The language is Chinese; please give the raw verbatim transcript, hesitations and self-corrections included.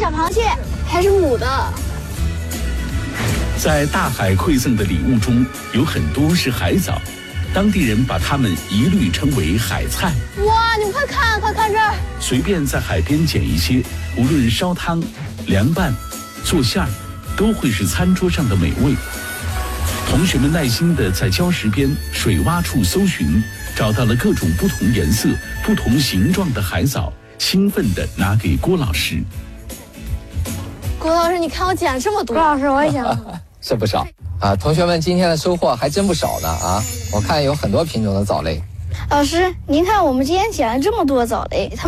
小螃蟹，还是母的。 在大海馈赠的礼物中，有很多是海藻，当地人把它们一律称为海菜。 哇，你们快看，快看这儿！ 随便在海边捡一些，无论烧汤、凉拌、做馅儿，都会是餐桌上的美味。同学们耐心地在礁石边、水洼处搜寻，找到了各种不同颜色、不同形状的海藻，兴奋地拿给郭老师。 郭老师，你看我捡了这么多。 郭老师，我也想。 是不少啊，同学们今天的收获还真不少呢啊！我看有很多品种的藻类。 老师，您看我们今天捡了这么多藻类，它